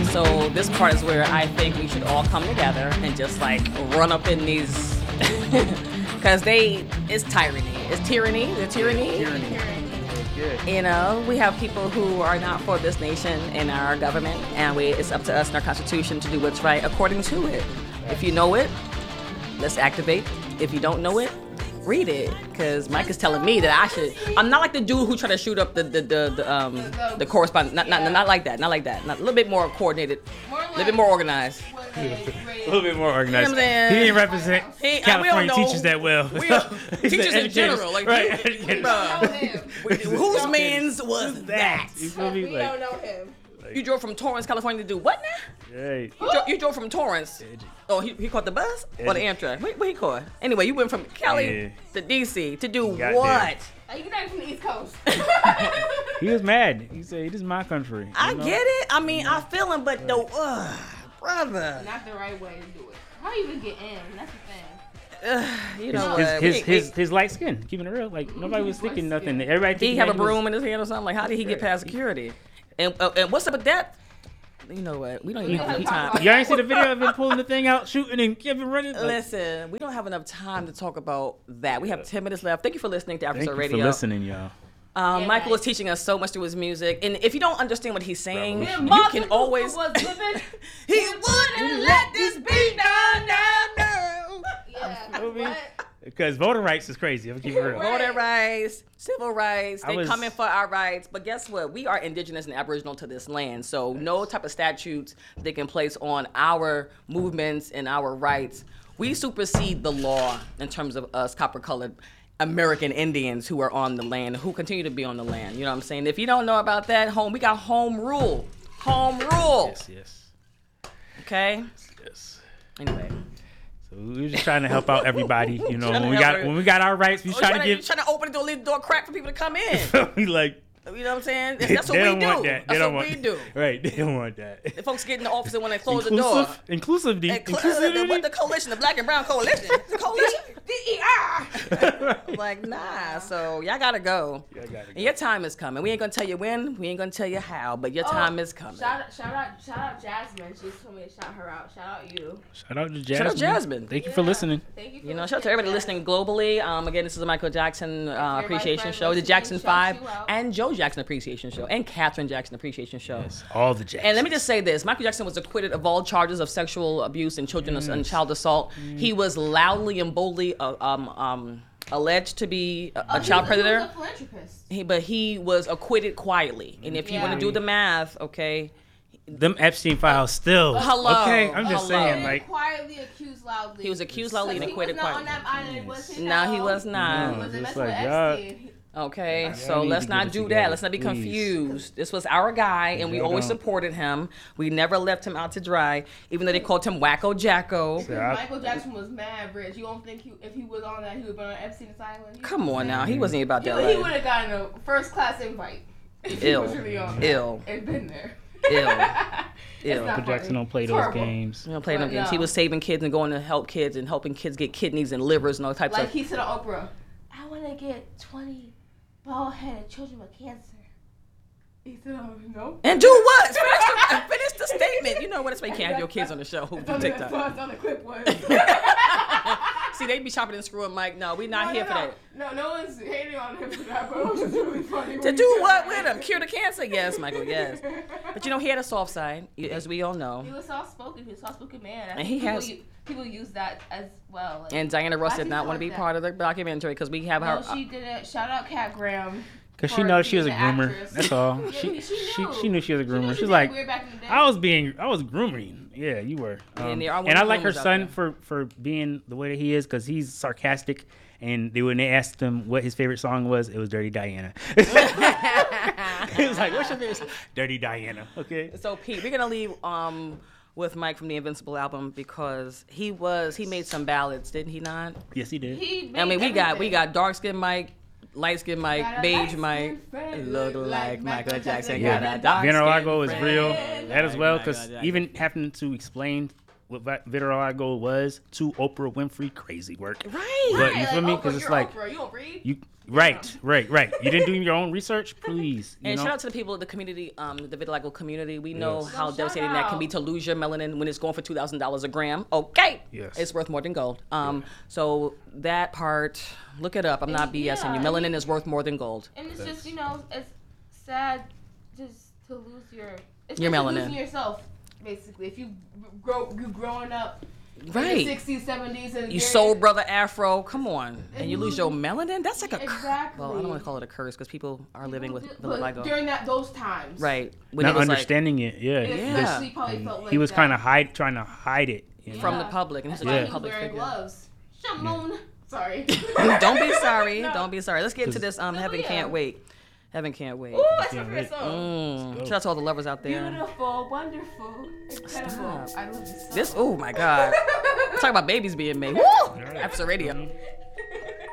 So this part is where I think we should all come together and just like run up in these, because it's tyranny. It's tyranny. The tyranny. You know, we have people who are not for this nation in our government, and it's up to us in our Constitution to do what's right according to it. If you know it, let's activate. If you don't know it, read it. Because Mike is telling me that I should. I'm not like the dude who tried to shoot up the correspondent. Not like that. Not like that. Not, a little bit more coordinated. A little bit more organized. A little bit more organized. You know what I'm saying? He didn't represent California teachers that well. Teachers in general, like right. Whose man's was that? You feel me? We don't know him. You drove from Torrance, California to do what now? Right. You drove from Torrance. Oh, he caught the bus or the Amtrak? What he caught? Anyway, you went from Cali to DC to do Goddamn. what? You're not from the East Coast. He was mad. He said, "This is my country." I get it. I mean, I feel him, but brother. Not the right way to do it. How you even get in? That's the thing. You know what? His light skin, keeping it real. Like nobody was thinking nothing. Everybody. Did he have a broom in his hand or something? Like, how did he get past security? And what's up with that? You know what? We don't even have enough time. Y'all ain't see the video of him pulling the thing out, shooting, and keeping running? Listen, we don't have enough time to talk about that. We have 10 minutes left. Thank you for listening to After Thank Show you Radio. for listening, y'all. Michael is teaching us so much through his music. And if you don't understand what he's saying, you Martin can always... was living, he wouldn't let this be done, no. Yeah. What? Because voter rights is crazy. I'm keeping it real. Voter rights, civil rights, they was- coming for our rights. But guess what? We are indigenous and aboriginal to this land. So no type of statutes they can place on our movements and our rights. We supersede the law in terms of us copper-colored American Indians who are on the land, who continue to be on the land. You know what I'm saying? If you don't know about that, we got home rule. Home rule. Yes. Okay? Yes. Anyway. So we were just trying to help out everybody. You know, Trying to when help we got our rights, we trying to You're give. trying to open the door, leave the door crack for people to come in. We like. You know what I'm saying? That's what they we don't do. want that. They That's don't what want we do. Right. They don't want that. The folks get in the office and when they close the door. Inclusivity. What the coalition, the Black and Brown Coalition? The coalition? DEI. I'm like, nah. So y'all gotta go. And your time is coming. We ain't gonna tell you when. We ain't gonna tell you how. But your time is coming. Shout out Jasmine. She told me to shout her out. Shout out you. Shout out to Jasmine. Shout out Jasmine. Thank you for listening. Thank you. You know, shout out to everybody listening globally. Again, this is the Michael Jackson Appreciation Show, the Jackson shout 5, you out. and Joe Jackson Appreciation Show, and Catherine Jackson Appreciation Show. Yes, all the Jacksons. And let me just say this. Michael Jackson was acquitted of all charges of sexual abuse and children and child assault. He was loudly and boldly alleged to be a child predator. He was a philanthropist. But he was acquitted quietly. And if you want to do the math, okay. Them Epstein files still. Hello. Okay, I'm just Hello. saying, like. Quietly accused loudly. He was accused loudly and acquitted He was not quietly. on that island, was he? No, he was not. He was Just messing like with y'all- Epstein. Okay, Y'all so need let's to get not it do together, that. Let's not be please. confused. This was our guy, and we Y'all always don't. supported him. We never left him out to dry, even though they called him Wacko Jacko. Yeah, Michael Jackson was mad rich. You don't think if he was on that, he would have been on Epstein's island? Come on now, he wasn't about that He life. would have gotten a first class invite. If he was really on that. Ill. And been there. Ill. It's not Michael Jackson funny. don't play It's those horrible. games. You know, playing them But games. no. He was saving kids and going to help kids and helping kids get kidneys and livers and all types Like of. he said on Oprah, I want to get 20 bald-headed children with cancer. He said, no. And do what? Finish the statement. You know what? That's why you can't have your kids on the show who do That's TikTok. what on the clip was. See, they be chopping and screwing Mike. No, we're not here for that. No one's hating on him for that, but it was just really funny. To when he do said what that. with him? Cure the cancer? Yes, Michael, yes. But you know, he had a soft side, as we all know. He was soft-spoken. He was a soft-spoken man. And he has- People use that as well. Like, And Diana Ross why did does not he want to be like part of the documentary because we have No, her. she didn't. Shout out Kat Graham. Because she knows she was a groomer. That's all. Yeah, She knew she was a She knew groomer. she She's did like, weird back in the day. I was grooming. Yeah, you were. And there are And I women like her groomers out son there. for being the way that he is because he's sarcastic. And when they asked him what his favorite song was, it was Dirty Diana. He was like, what's your favorite song? Dirty Diana. Okay. So Pete, we're gonna leave with Mike from the Invincible album because he made some ballads, didn't he not? Yes, he did. I mean, we got dark skinned Mike, light skinned Mike, Got a beige light-skinned Mike, friend, look look like like Michael Jackson. Michael Got a dark Vienna skinned Lago is friend, real. look That as like well, Michael because Jackson. even having to explain what vitiligo was to Oprah Winfrey, crazy work. Right. But you feel me? Because it's like Oprah, you don't read. you. Right. You didn't do your own research, please. And shout out to the people of the community, the vitiligo community. We know Yes. how Shout devastating that can be out. to lose your melanin when it's going for $2,000 a gram. Okay. Yes. It's worth more than gold. So that part, look it up. I'm not BSing yeah, you. Melanin is worth more than gold. And it's just, it's sad just to lose your Your melanin. losing yourself, basically. If you growing up Right. in the 60s, 70s, and You you're- soul brother afro, come on, and you lose your melanin. That's like a Exactly. well, I don't want to call it a curse because people are living with But vitiligo. during those times. Right. When not it was understanding it. Yeah. It Yeah. especially probably felt like He was that. kind of trying to hide it. You know? from the public, and he's That's a why he was public wearing figure. gloves. Shalom. Sorry. Don't be sorry. No. Don't be sorry. Let's get into this. Heaven yeah. can't wait. Heaven can't wait. Ooh, that's my Can't favorite wait. song. Shout out to all the lovers out there. Beautiful, wonderful, incredible. Stop. I love this song. This. Oh my God. Talk about babies being made. Woo! Episode radio.